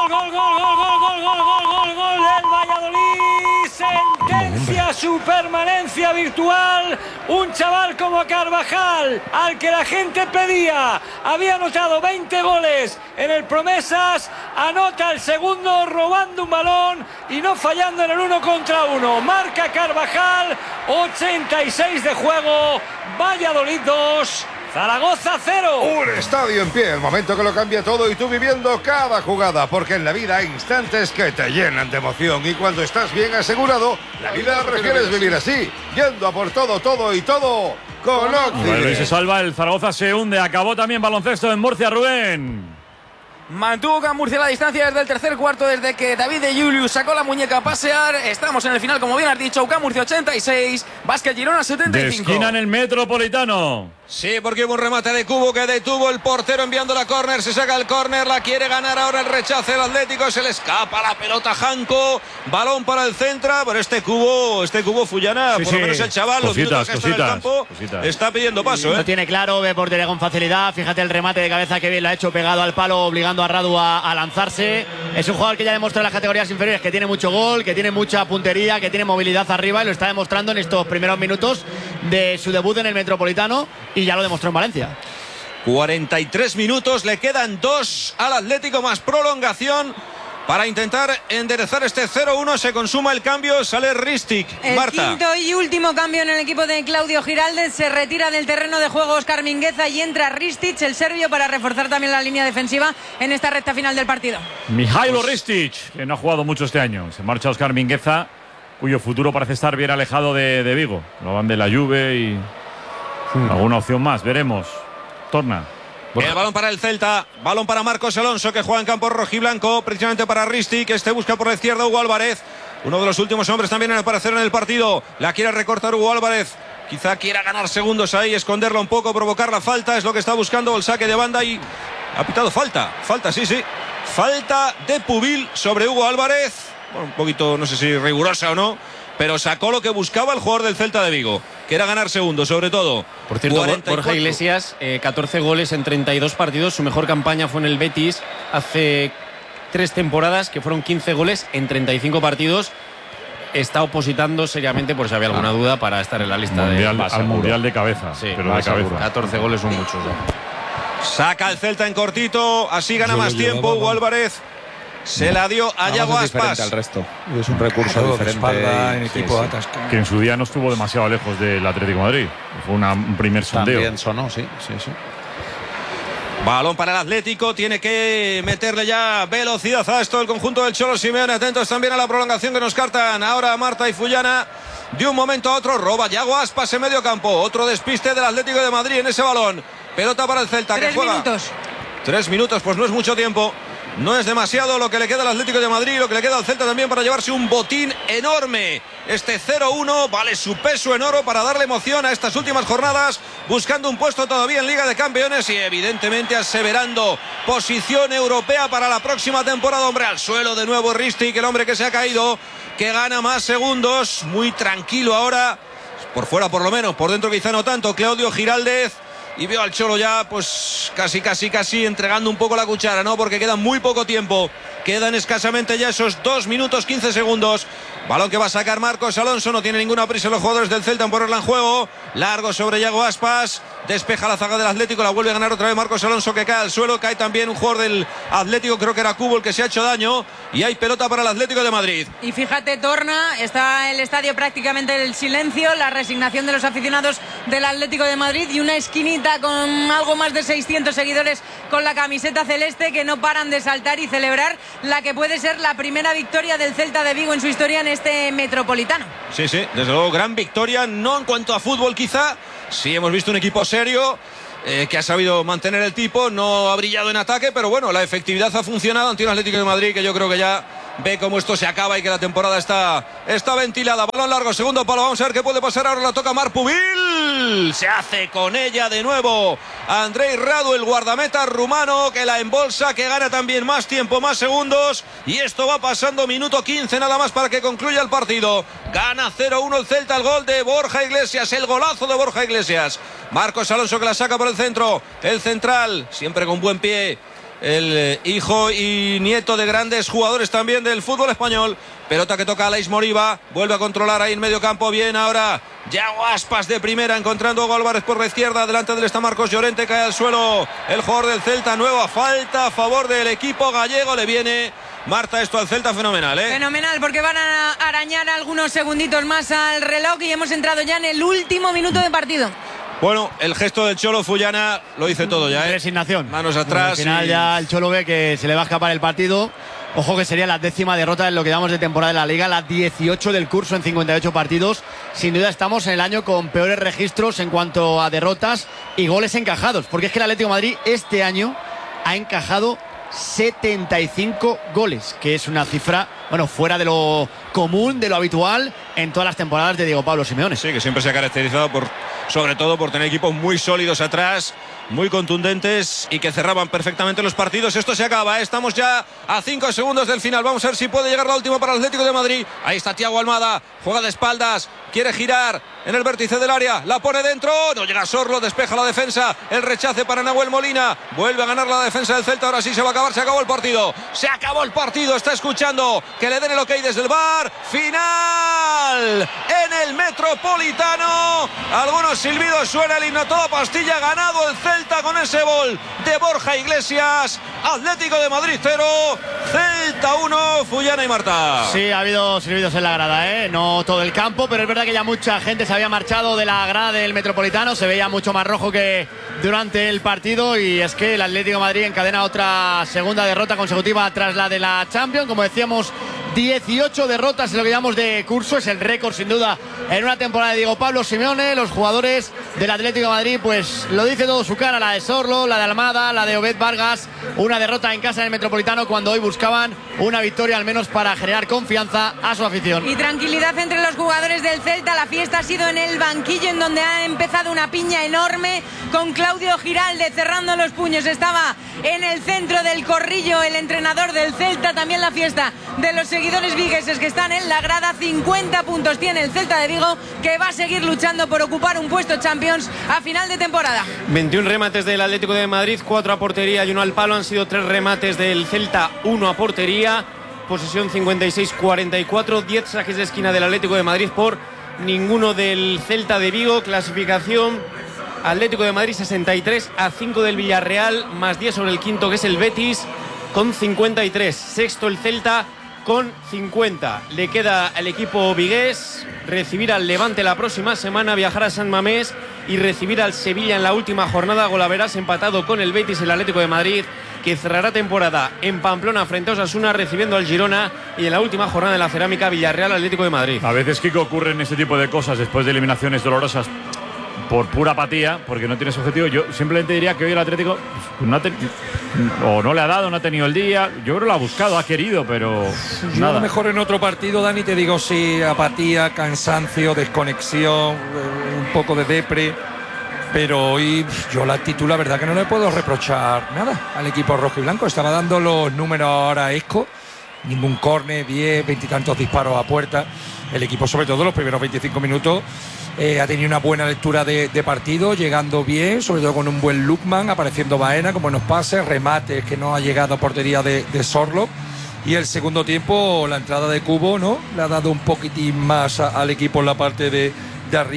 Gol del Valladolid. Sentencia su permanencia virtual. Un chaval como Carvajal, al que la gente pedía, había anotado 20 goles en el Promesas, anota el segundo robando un balón y no fallando en el 1 contra 1. Marca Carvajal, 86 de juego, Valladolid 2, Zaragoza 0. Un estadio en pie, el momento que lo cambia todo y tú viviendo cada jugada, porque en la vida hay instantes que te llenan de emoción y cuando estás bien asegurado, la vida la prefieres vivir así, yendo a por todo, todo y todo con Occident. Y se salva, el Zaragoza se hunde, acabó también baloncesto en Murcia, Rubén. Mantuvo Can Murcia la distancia desde el tercer cuarto, desde que David de Julius sacó la muñeca a pasear. Estamos en el final, como bien has dicho. Can Murcia 86, Básquet Girona 75. De esquina en el Metropolitano. Sí, porque hubo un remate de Cubo que detuvo el portero enviando la córner. Se saca el córner, la quiere ganar ahora el rechace el Atlético. Se le escapa la pelota a Janko. Balón para el centro. Pero este Cubo Fullana, por lo menos el chaval, los minutos que está en el campo, está pidiendo paso. Lo tiene claro, ve portería con facilidad. Fíjate el remate de cabeza que bien lo ha hecho, pegado al palo, obligando a Radu a lanzarse. Es un jugador que ya demostró en las categorías inferiores que tiene mucho gol, que tiene mucha puntería, que tiene movilidad arriba y lo está demostrando en estos primeros minutos de su debut en el Metropolitano y ya lo demostró en Valencia. 43 minutos, le quedan 2 al Atlético más prolongación para intentar enderezar este 0-1. Se consuma el cambio, sale Ristic. El Marta. quinto y último cambio en el equipo de Claudio Giraldez. Se retira del terreno de juego Óscar Mingueza y entra Ristic, el serbio, para reforzar también la línea defensiva en esta recta final del partido. Mihailo Ristic, que no ha jugado mucho este año. Se marcha Óscar Mingueza, cuyo futuro parece estar bien alejado de Vigo. Lo van de la Juve y alguna opción más, veremos. Torna. El balón para el Celta, balón para Marcos Alonso, que juega en campo rojiblanco, precisamente para Ristic, que busca por la izquierda Hugo Álvarez, uno de los últimos hombres también en aparecer en el partido. La quiere recortar Hugo Álvarez, quizá quiera ganar segundos ahí, esconderla un poco, provocar la falta, es lo que está buscando el saque de banda y ha pitado falta, sí, falta de Pubil sobre Hugo Álvarez, bueno, un poquito, no sé si rigurosa o no, pero sacó lo que buscaba el jugador del Celta de Vigo, que era ganar segundos, sobre todo. Por cierto, 44. Borja Iglesias, 14 goles en 32 partidos. Su mejor campaña fue en el Betis hace 3 temporadas, que fueron 15 goles en 35 partidos. Está opositando seriamente, por si había alguna duda, para estar en la lista al Mundial de cabeza. Sí, pero de cabeza. 14 goles son muchos. ¿no? Saca el Celta en cortito, así gana más tiempo Hugo Álvarez. Se la dio a Yago Aspas. Al resto. Es un recurso diferente. En equipo que en su día no estuvo demasiado lejos del Atlético de Madrid. Fue un primer sondeo. También sonó, sí. Balón para el Atlético, tiene que meterle ya velocidad a esto el conjunto del Cholo Simeone. Atentos también a la prolongación que nos cartan ahora Marta y Fullana. De un momento a otro roba Yago Aspas en medio campo. Otro despiste del Atlético de Madrid en ese balón. Pelota para el Celta. 3 minutos. 3 minutos, pues no es mucho tiempo. No es demasiado lo que le queda al Atlético de Madrid, lo que le queda al Celta también para llevarse un botín enorme. Este 0-1 vale su peso en oro para darle emoción a estas últimas jornadas, buscando un puesto todavía en Liga de Campeones y evidentemente aseverando posición europea para la próxima temporada. Hombre, al suelo de nuevo Ristic, el hombre que se ha caído, que gana más segundos, muy tranquilo ahora, por fuera por lo menos, por dentro quizá no tanto, Claudio Giraldez. Y veo al Cholo ya pues casi entregando un poco la cuchara, ¿no? Porque queda muy poco tiempo. Quedan escasamente ya esos 2 minutos 15 segundos. Balón que va a sacar Marcos Alonso. No tiene ninguna prisa los jugadores del Celta en ponerla en juego. Largo sobre Yago Aspas. despeja la zaga del Atlético, la vuelve a ganar otra vez Marcos Alonso, que cae al suelo, cae también un jugador del Atlético, creo que era Cubo el que se ha hecho daño, y hay pelota para el Atlético de Madrid. Y fíjate, Torna, está el estadio prácticamente en el silencio, la resignación de los aficionados del Atlético de Madrid y una esquinita con algo más de 600 seguidores con la camiseta celeste que no paran de saltar y celebrar la que puede ser la primera victoria del Celta de Vigo en su historia en este Metropolitano. Sí, desde luego gran victoria, no en cuanto a fútbol quizá, sí hemos visto un equipo serio que ha sabido mantener el tipo, no ha brillado en ataque, pero bueno, la efectividad ha funcionado ante un Atlético de Madrid que yo creo que ya ve cómo esto se acaba y que la temporada está ventilada. Balón largo, segundo palo, vamos a ver qué puede pasar. Ahora la toca Marpubil, se hace con ella de nuevo Andrei Radu, el guardameta rumano, que la embolsa, que gana también más tiempo, más segundos, y esto va pasando minuto 15 nada más para que concluya el partido. Gana 0-1 el Celta, el gol de Borja Iglesias, el golazo de Borja Iglesias. Marcos Alonso que la saca por el centro, el central, siempre con buen pie, el hijo y nieto de grandes jugadores también del fútbol español. Pelota que toca a Aleix Moriba, vuelve a controlar ahí en medio campo, bien ahora Yago Aspas de primera, encontrando a Álvarez por la izquierda, delante del está Marcos Llorente, cae al suelo el jugador del Celta, nueva falta a favor del equipo gallego, le viene Marta esto al Celta fenomenal, Fenomenal, porque van a arañar algunos segunditos más al reloj y hemos entrado ya en el último minuto de partido. Bueno, el gesto del Cholo Fullana lo dice todo ya, Resignación. Manos atrás. Al final ya el Cholo ve que se le va a escapar el partido. Ojo que sería la 10ª derrota en lo que llamamos de temporada de la Liga, la 18 del curso en 58 partidos. Sin duda estamos en el año con peores registros en cuanto a derrotas y goles encajados, porque es que el Atlético de Madrid este año ha encajado 75 goles, que es una cifra, bueno, fuera de lo común, de lo habitual en todas las temporadas de Diego Pablo Simeone. Sí, que siempre se ha caracterizado sobre todo por tener equipos muy sólidos atrás, muy contundentes y que cerraban perfectamente los partidos. Esto se acaba, estamos ya a 5 segundos del final. Vamos a ver si puede llegar la última para el Atlético de Madrid. Ahí está Thiago Almada, juega de espaldas, quiere girar en el vértice del área, la pone dentro, no llega Sorlo, despeja la defensa, el rechace para Nahuel Molina, vuelve a ganar la defensa del Celta. Ahora sí se va a acabar, se acabó el partido, está escuchando que le den el ok desde el VAR. Final en el Metropolitano, algunos silbidos, suena el himno, todo pastilla, ganado el Celta con ese gol de Borja Iglesias. Atlético de Madrid 0, Celta 1, Fullana y Marta. Sí, ha habido silbidos en la grada, no todo el campo, pero es verdad que ya mucha gente se había marchado de la grada del Metropolitano, se veía mucho más rojo que durante el partido, y es que el Atlético de Madrid encadena otra segunda derrota consecutiva tras la de la Champions. Como decíamos, 18 derrotas en lo que llamamos de curso, es el récord sin duda en una temporada de Diego Pablo Simeone. Los jugadores del Atlético de Madrid, pues lo dice todo su cara, la de Sorlo, la de Almada, la de Obed Vargas, una derrota en casa del Metropolitano cuando hoy buscaban una victoria al menos para generar confianza a su afición. Y tranquilidad entre los jugadores del Celta, la fiesta ha sido en el banquillo, en donde ha empezado una piña enorme con Claudio Giralde cerrando los puños. Estaba en el centro del corrillo el entrenador del Celta, también la fiesta de los seguidores vigueses que están en la grada. 50 puntos tiene el Celta de Vigo, que va a seguir luchando por ocupar un puesto Champions a final de temporada. 21 remates del Atlético de Madrid, 4 a portería y 1 al palo. Han sido 3 remates del Celta, 1 a portería. Posesión 56-44, 10 saques de esquina del Atlético de Madrid por ninguno del Celta de Vigo. Clasificación: Atlético de Madrid 63 a 5 del Villarreal, más 10 sobre el quinto, que es el Betis, con 53. Sexto el Celta con 50. Le queda al equipo vigués recibir al Levante la próxima semana, viajar a San Mamés y recibir al Sevilla en la última jornada. Golaveras empatado con el Betis, el Atlético de Madrid, que cerrará temporada en Pamplona frente a Osasuna, recibiendo al Girona, y en la última jornada de la Cerámica, Villarreal Atlético de Madrid. A veces, Kiko, ocurren este tipo de cosas después de eliminaciones dolorosas por pura apatía, porque no tienes objetivo. Yo simplemente diría que hoy el Atlético o no le ha dado, no ha tenido el día. Yo creo que lo ha buscado, ha querido, pero yo nada. A lo mejor en otro partido, Dani, te digo sí, apatía, cansancio, desconexión, un poco de depre. Pero hoy yo la actitud, la verdad que no le puedo reprochar nada al equipo rojo y blanco. Estaba dando los números ahora Esco, ningún córner, 10, 20 y tantos disparos a puerta. El equipo, sobre todo los primeros 25 minutos, ha tenido una buena lectura de partido, llegando bien, sobre todo con un buen Lukman, apareciendo Baena con buenos pases, remates que no ha llegado a portería de Sorlo. Y el segundo tiempo, la entrada de Cubo, ¿no?, le ha dado un poquitín más al equipo en la parte de arriba.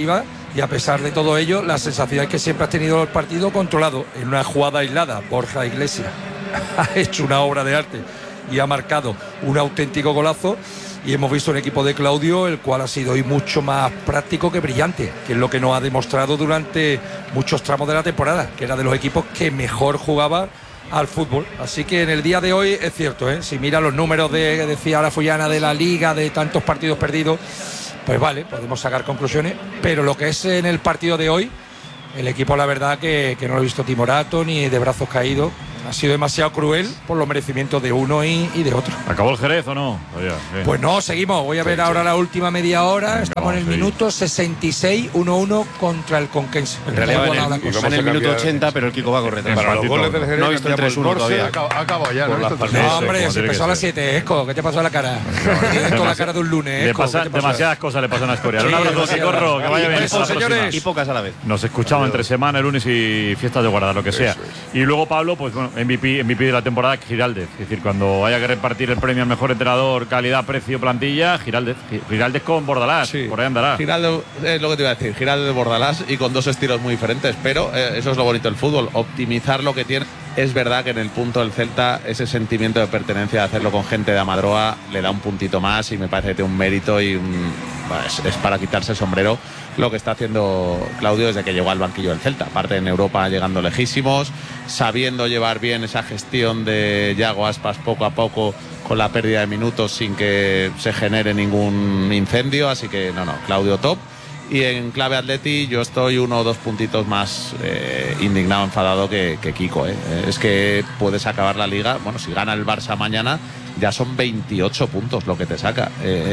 Y a pesar de todo ello, la sensación es que siempre has tenido el partido controlado. En una jugada aislada, Borja Iglesias ha hecho una obra de arte y ha marcado un auténtico golazo. Y hemos visto un equipo de Claudio, el cual ha sido hoy mucho más práctico que brillante, que es lo que nos ha demostrado durante muchos tramos de la temporada, que era de los equipos que mejor jugaba al fútbol. Así que en el día de hoy es cierto, si mira los números decía la Fullana, de la liga, de tantos partidos perdidos, pues vale, podemos sacar conclusiones, pero lo que es en el partido de hoy, el equipo la verdad que no lo he visto timorato ni de brazos caídos. Ha sido demasiado cruel por los merecimientos de uno y de otro. ¿Acabó el Jerez o no? Pues no, seguimos. Voy a ver ahora la última media hora. Estamos en el minuto 66, 1-1 contra el Conquense. En realidad va en el minuto 80, pero el Kiko va a correr. Para los goles del Jerez, no he visto el 3-1 todavía. Acabó ya. No, hombre, se empezó a las 7, Esco. ¿Qué te pasó a la cara? Tienes toda la cara de un lunes, Esco. Demasiadas cosas le pasan a Escorial. Un abrazo, Cicorro, que vaya bien. Señores. Y pocas a la vez. Nos escuchamos entre semana, el lunes y fiestas de Guardar, lo que sea. Y luego Pablo, pues bueno, MVP de la temporada, Giraldez. Es decir, cuando haya que repartir el premio al mejor entrenador, calidad, precio, plantilla, Giraldez con Bordalás, por ahí andará. Giraldez es lo que te iba a decir, Giraldez de Bordalás y con dos estilos muy diferentes, pero eso es lo bonito del fútbol, optimizar lo que tiene. Es verdad que en el punto del Celta ese sentimiento de pertenencia de hacerlo con gente de Amadroa le da un puntito más y me parece que tiene un mérito y es para quitarse el sombrero lo que está haciendo Claudio desde que llegó al banquillo del Celta. Aparte en Europa llegando lejísimos, sabiendo llevar bien esa gestión de Yago Aspas poco a poco con la pérdida de minutos sin que se genere ningún incendio, así que Claudio top. Y en clave Atleti yo estoy 1 o 2 puntitos más indignado, enfadado que Kiko. Es que puedes acabar la liga, bueno, si gana el Barça mañana ya son 28 puntos lo que te saca.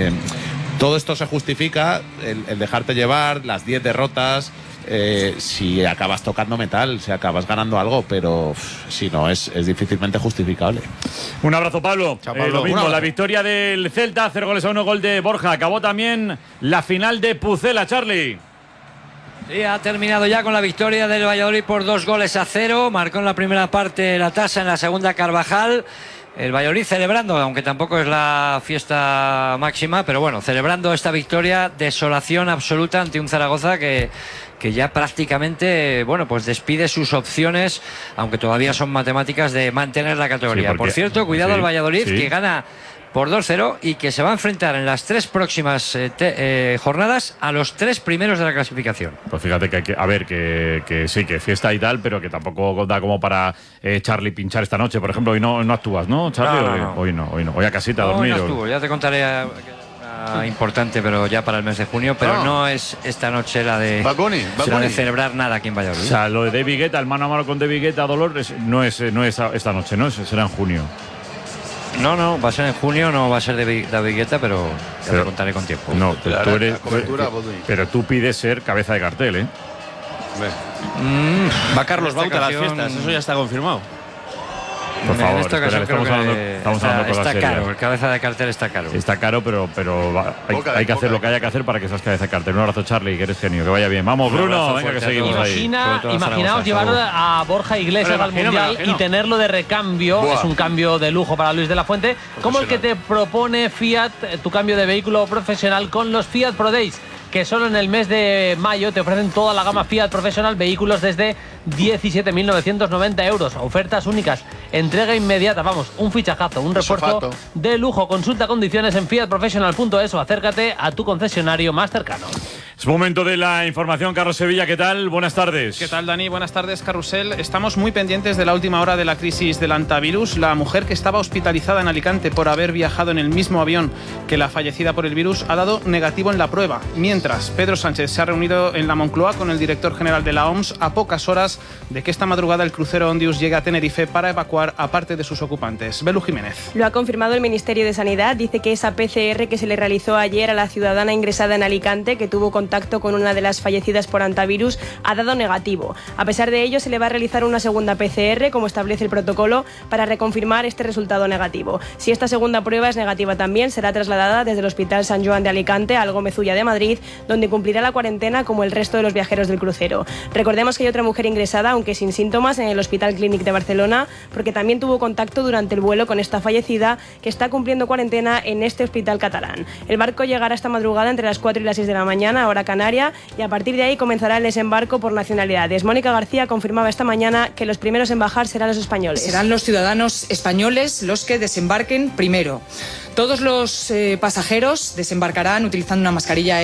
Todo esto se justifica, el dejarte llevar, las 10 derrotas, si acabas tocando metal, si acabas ganando algo, pero si no, es difícilmente justificable. Un abrazo, Pablo. Chao, Pablo. Lo mismo, la victoria del Celta, 0-1, gol de Borja. Acabó también la final de Pucela, Charlie. Y ha terminado ya con la victoria del Valladolid por 2-0. Marcó en la primera parte la Tasa, en la segunda Carvajal. El Valladolid celebrando, aunque tampoco es la fiesta máxima, pero bueno, celebrando esta victoria, desolación absoluta ante un Zaragoza que ya prácticamente, bueno, pues despide sus opciones, aunque todavía son matemáticas, de mantener la categoría. Sí, por cierto, cuidado al Valladolid, que gana por 2-0 y que se va a enfrentar en las 3 próximas jornadas a los 3 primeros de la clasificación. Pues fíjate que hay que, a ver, que sí, que fiesta y tal, pero que tampoco da como para Charlie pinchar esta noche. Por ejemplo, hoy no actúas, ¿no, Charlie? No. Hoy no. Hoy a casita a dormir. Hoy no estuvo, ya te contaré importante, pero ya para el mes de junio, pero no es esta noche la de celebrar nada aquí en Valladolid. O sea, lo de David Guetta, el mano a mano con David Guetta, dolor, no es esta noche, ¿no? Será en junio. No, va a ser en junio, no va a ser de David Guetta, pero ya te contaré con tiempo. No, pero tú pides ser cabeza de cartel, ¿eh? Va Carlos Bauta a las fiestas, eso ya está confirmado. Por favor, en esta ocasión estamos hablando está serias. caro, el cabeza de cartel está caro. Está caro, pero hay que hacer lo que haya que hacer para que seas cabeza de cartel. Un abrazo, Charlie, que eres genio, que vaya bien. Vamos, Bruno, venga, que seguimos ahí. Imaginaos llevar a Borja Iglesias al Mundial y tenerlo de recambio. Es un cambio de lujo para Luis de la Fuente, como el que te propone Fiat, tu cambio de vehículo profesional con los Fiat Pro Days, que solo en el mes de mayo te ofrecen toda la gama Fiat Professional, vehículos desde 17.990 euros, ofertas únicas, entrega inmediata, vamos, un fichajazo, un refuerzo de lujo. Consulta condiciones en fiatprofessional.es o acércate a tu concesionario más cercano. Es momento de la información. Carlos Sevilla, ¿qué tal? Buenas tardes. ¿Qué tal, Dani? Buenas tardes, Carrusel. Estamos muy pendientes de la última hora de la crisis del antivirus. La mujer que estaba hospitalizada en Alicante por haber viajado en el mismo avión que la fallecida por el virus ha dado negativo en la prueba. Mientras, Pedro Sánchez se ha reunido en la Moncloa con el director general de la OMS a pocas horas de que esta madrugada el crucero Ondius llegue a Tenerife para evacuar a parte de sus ocupantes. Belu Jiménez. Lo ha confirmado el Ministerio de Sanidad. Dice que esa PCR que se le realizó ayer a la ciudadana ingresada en Alicante, que tuvo contacto con una de las fallecidas por antivirus, ha dado negativo. A pesar de ello, se le va a realizar una segunda PCR, como establece el protocolo, para reconfirmar este resultado negativo. Si esta segunda prueba es negativa también, será trasladada desde el Hospital Sant Joan de Alicante al Gómez Ulla de Madrid, donde cumplirá la cuarentena como el resto de los viajeros del crucero. Recordemos que hay otra mujer ingresada, aunque sin síntomas, en el Hospital Clínic de Barcelona, porque también tuvo contacto durante el vuelo con esta fallecida, que está cumpliendo cuarentena en este hospital catalán. El barco llegará esta madrugada entre las 4 y las 6 de la mañana, hora hora canaria, y a partir de ahí comenzará el desembarco por nacionalidades. Mónica García confirmaba esta mañana que los primeros en bajar serán los españoles. Serán los ciudadanos españoles los que desembarquen primero. Todos los pasajeros desembarcarán utilizando una mascarilla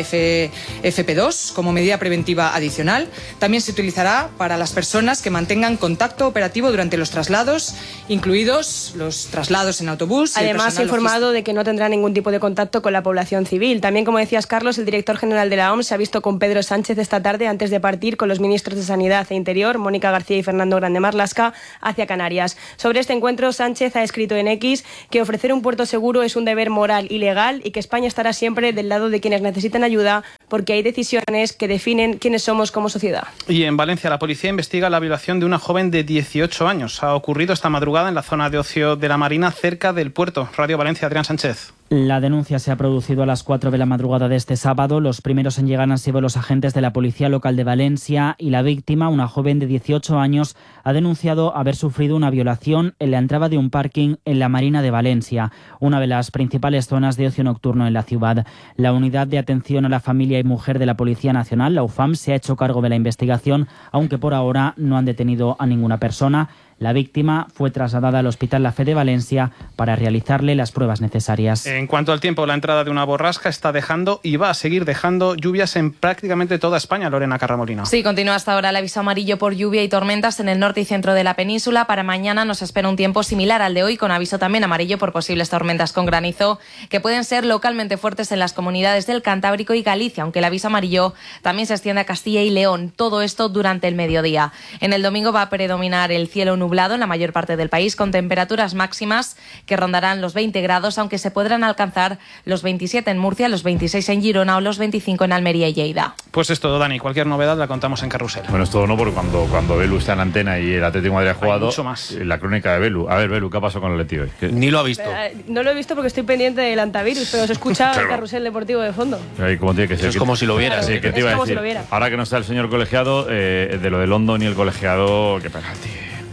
FP2 como medida preventiva adicional. También se utilizará para las personas que mantengan contacto operativo durante los traslados, incluidos los traslados en autobús. Además, ha informado de que no tendrá ningún tipo de contacto con la población civil. También, como decías, Carlos, el director general de la OMS se ha visto con Pedro Sánchez esta tarde antes de partir con los ministros de Sanidad e Interior, Mónica García y Fernando Grande Marlaska, hacia Canarias. Sobre este encuentro, Sánchez ha escrito en X que ofrecer un puerto seguro es un deber moral y legal y que España estará siempre del lado de quienes necesitan ayuda porque hay decisiones que definen quiénes somos como sociedad. Y en Valencia la policía investiga la violación de una joven de 18 años. Ha ocurrido esta madrugada en la zona de ocio de la Marina cerca del puerto. Radio Valencia, Adrián Sánchez. La denuncia se ha producido a las 4 de la madrugada de este sábado. Los primeros en llegar han sido los agentes de la Policía Local de Valencia y la víctima, una joven de 18 años, ha denunciado haber sufrido una violación en la entrada de un parking en la Marina de Valencia, una de las principales zonas de ocio nocturno en la ciudad. La Unidad de Atención a la Familia y Mujer de la Policía Nacional, la UFAM, se ha hecho cargo de la investigación, aunque por ahora no han detenido a ninguna persona. La víctima fue trasladada al Hospital La Fe de Valencia para realizarle las pruebas necesarias. En cuanto al tiempo, la entrada de una borrasca está dejando y va a seguir dejando lluvias en prácticamente toda España. Lorena Carramolino. Sí, continúa hasta ahora el aviso amarillo por lluvia y tormentas en el norte y centro de la península. Para mañana nos espera un tiempo similar al de hoy, con aviso también amarillo por posibles tormentas con granizo que pueden ser localmente fuertes en las comunidades del Cantábrico y Galicia, aunque el aviso amarillo también se extiende a Castilla y León. Todo esto durante el mediodía. En el domingo va a predominar el cielo nublado en la mayor parte del país, con temperaturas máximas que rondarán los 20 grados, aunque se podrán alcanzar los 27 en Murcia, los 26 en Girona o los 25 en Almería y Lleida. Pues es todo, Dani. Cualquier novedad la contamos en Carrusel. Bueno, es todo no, porque cuando Belu está en antena y el Atlético de Madrid ha jugado, mucho más. La crónica de Belu. A ver, Belu, ¿qué ha pasado con el Atleti hoy? Ni lo ha visto. No lo he visto porque estoy pendiente del antivirus, pero se escucha el Carrusel Deportivo de fondo. Ahí, ¿cómo tiene que ser? Es como si lo viera. Sí, ¿qué te iba a decir? Ahora que no está el señor colegiado, de lo de London y el colegiado, qué penalti.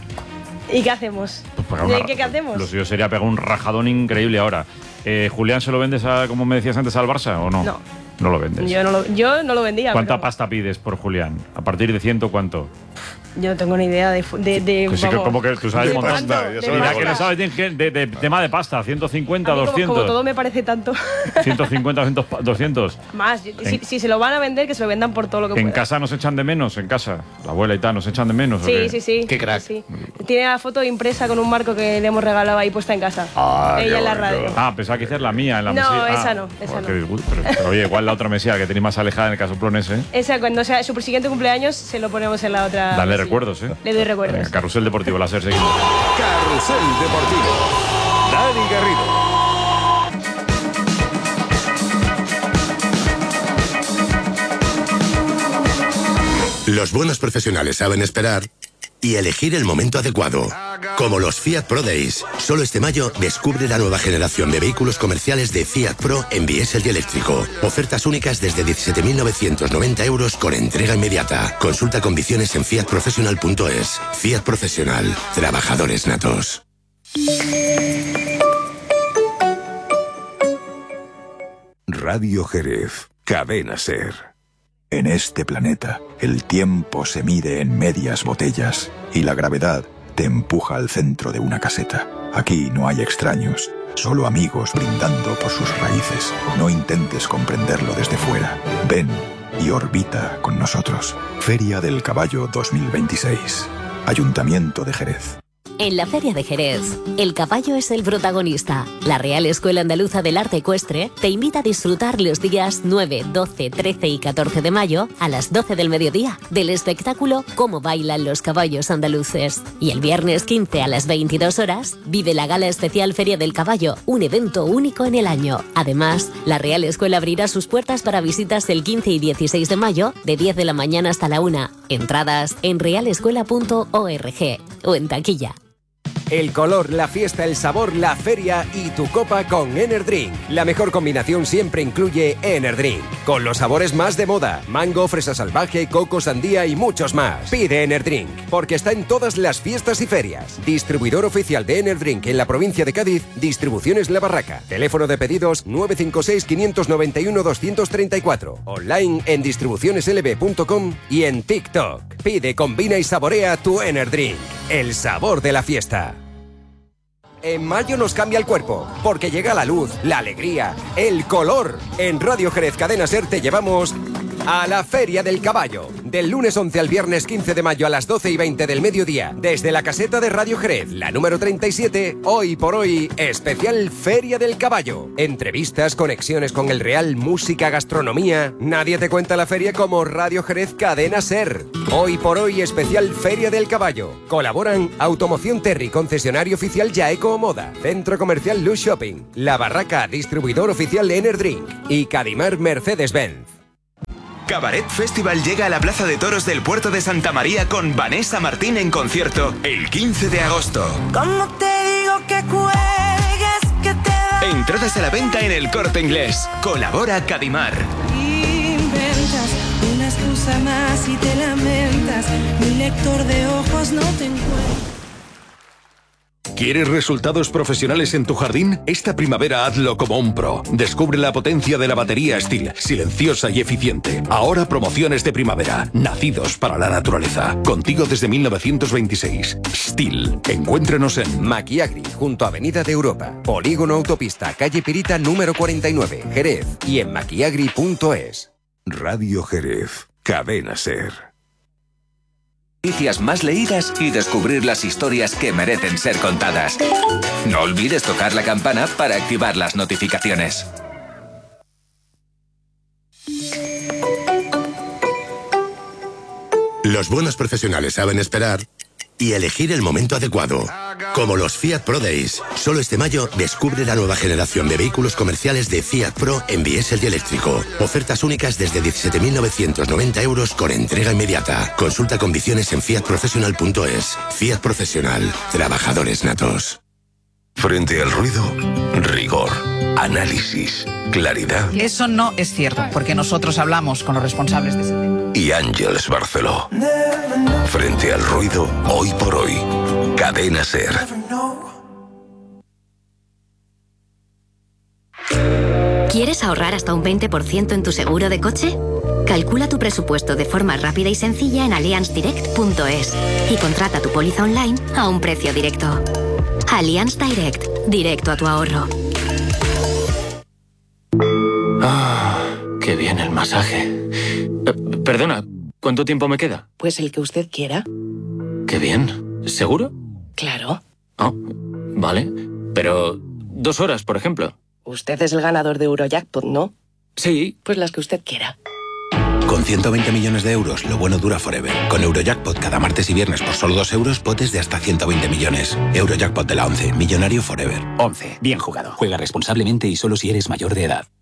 ¿Y qué hacemos? Pues ¿Qué hacemos? Lo suyo sería pegar un rajadón increíble ahora. ¿Julián se lo vendes, como me decías antes, al Barça o no? No. No lo vendes. Yo no lo vendía. ¿Cuánta pasta pides por Julián? ¿A partir de 100 cuánto? Yo no tengo ni idea de sí, como que tú sabes montar. Mira, que no sabes de tema de pasta, 150, 200. Como todo me parece tanto. 150, 200. Más. Si se lo van a vender, que se lo vendan por todo lo que puedan. ¿En casa nos echan de menos? ¿En casa? La abuela y tal, ¿nos echan de menos? Sí. Qué crack. Sí. Tiene la foto impresa con un marco que le hemos regalado ahí puesta en casa. Ella en la radio. Pensaba que es la mía en la mesilla. No, esa no. Pero oye, igual la otra mesilla que tenéis más alejada en el casoplón ese. Esa, cuando sea su siguiente cumpleaños, se lo ponemos en la otra. Dale recuerdos, Le doy recuerdos. Venga, Carrusel Deportivo, la SER, seguimos. Carrusel Deportivo. Dani Garrido. Los buenos profesionales saben esperar y elegir el momento adecuado. Como los Fiat Pro Days. Solo este mayo descubre la nueva generación de vehículos comerciales de Fiat Pro en diésel y eléctrico. Ofertas únicas desde 17.990 euros con entrega inmediata. Consulta condiciones en fiatprofessional.es. Fiat Profesional. Trabajadores natos. Radio Jerez. Cadena SER. En este planeta, el tiempo se mide en medias botellas y la gravedad te empuja al centro de una caseta. Aquí no hay extraños, solo amigos brindando por sus raíces. No intentes comprenderlo desde fuera. Ven y orbita con nosotros. Feria del Caballo 2026. Ayuntamiento de Jerez. En la Feria de Jerez, el caballo es el protagonista. La Real Escuela Andaluza del Arte Ecuestre te invita a disfrutar los días 9, 12, 13 y 14 de mayo a las 12 del mediodía del espectáculo Cómo bailan los caballos andaluces. Y el viernes 15 a las 22 horas vive la Gala Especial Feria del Caballo, un evento único en el año. Además, la Real Escuela abrirá sus puertas para visitas el 15 y 16 de mayo de 10 de la mañana hasta la 1. Entradas en realescuela.org o en taquilla. El color, la fiesta, el sabor, la feria y tu copa con Enerdrink. La mejor combinación siempre incluye Enerdrink. Con los sabores más de moda: mango, fresa salvaje, coco, sandía y muchos más. Pide Enerdrink, porque está en todas las fiestas y ferias. Distribuidor oficial de Enerdrink en la provincia de Cádiz, Distribuciones La Barraca. Teléfono de pedidos 956 591 234. Online en distribucioneslb.com y en TikTok. Pide, combina y saborea tu Enerdrink. El sabor de la fiesta. En mayo nos cambia el cuerpo, porque llega la luz, la alegría, el color. En Radio Jerez Cadena SER te llevamos a la Feria del Caballo. Del lunes 11 al viernes 15 de mayo a las 12:20 del mediodía. Desde la caseta de Radio Jerez, la número 37, hoy por hoy, especial Feria del Caballo. Entrevistas, conexiones con el Real, música, gastronomía. Nadie te cuenta la feria como Radio Jerez Cadena SER. Hoy por hoy, especial Feria del Caballo. Colaboran Automoción Terry, concesionario oficial Yaeco Moda, Centro Comercial Luz Shopping, La Barraca, distribuidor oficial Enerdrink y Cadimar Mercedes-Benz. Cabaret Festival llega a la Plaza de Toros del Puerto de Santa María con Vanessa Martín en concierto el 15 de agosto. ¿Cómo te digo que cuelgues, que te da? Entradas a la venta en El Corte Inglés. Colabora Cadimar. Inventas una excusa más y te lamentas. Mi lector de ojos no te encuentra. ¿Quieres resultados profesionales en tu jardín? Esta primavera hazlo como un pro. Descubre la potencia de la batería Stihl, silenciosa y eficiente. Ahora promociones de primavera, nacidos para la naturaleza. Contigo desde 1926. Stihl. Encuéntrenos en Maquiagri, junto a Avenida de Europa, Polígono Autopista, calle Pirita número 49, Jerez, y en maquiagri.es. Radio Jerez, Cadena SER. Noticias más leídas y descubrir las historias que merecen ser contadas. No olvides tocar la campana para activar las notificaciones. Los buenos profesionales saben esperar y elegir el momento adecuado. Como los Fiat Pro Days. Solo este mayo descubre la nueva generación de vehículos comerciales de Fiat Pro en diésel y eléctrico. Ofertas únicas desde 17.990 euros con entrega inmediata. Consulta condiciones en fiatprofessional.es. Fiat Professional. Trabajadores natos. Frente al ruido, rigor, análisis, claridad. Eso no es cierto, porque nosotros hablamos con los responsables de ese tema. Y Ángeles Barceló. Frente al ruido, hoy por hoy. Cadena SER. ¿Quieres ahorrar hasta un 20% en tu seguro de coche? Calcula tu presupuesto de forma rápida y sencilla en allianzdirect.es y contrata tu póliza online a un precio directo. Allianz Direct, directo a tu ahorro. Qué bien el masaje. Perdona, ¿cuánto tiempo me queda? Pues el que usted quiera. Qué bien. ¿Seguro? Claro. Oh, vale. Pero 2 horas, por ejemplo. Usted es el ganador de Eurojackpot, ¿no? Sí. Pues las que usted quiera. Con 120 millones de euros, lo bueno dura forever. Con Eurojackpot cada martes y viernes por solo 2 euros, potes de hasta 120 millones. Eurojackpot de la 11, millonario forever. 11. Bien jugado. Juega responsablemente y solo si eres mayor de edad.